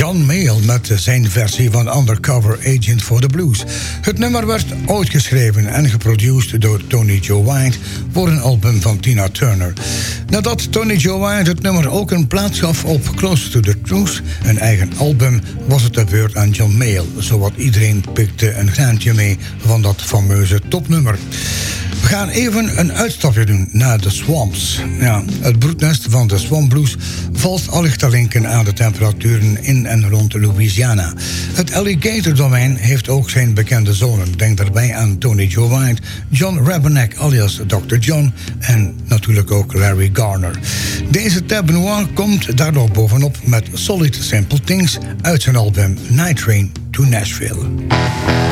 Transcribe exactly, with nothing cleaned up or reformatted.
John Mayall met zijn versie van Undercover Agent for the Blues. Het nummer werd ooit geschreven en geproduceerd door Tony Joe White voor een album van Tina Turner. Nadat Tony Joe White het nummer ook een plaats gaf op Closer to the Truth, een eigen album, was het de beurt aan John Mayall. Zowat iedereen pikte een graantje mee van dat fameuze topnummer. We gaan even een uitstapje doen naar de Swamps. Ja, het broednest van de Swamp Blues valt allicht te linken aan de temperaturen in en rond Louisiana. Het Alligator-domein heeft ook zijn bekende zonen. Denk daarbij aan Tony Joe White, John Rabenek alias dokter John en natuurlijk ook Larry Garner. Deze Tab Noir komt daar nog bovenop met Solid Simple Things uit zijn album Night Train to Nashville.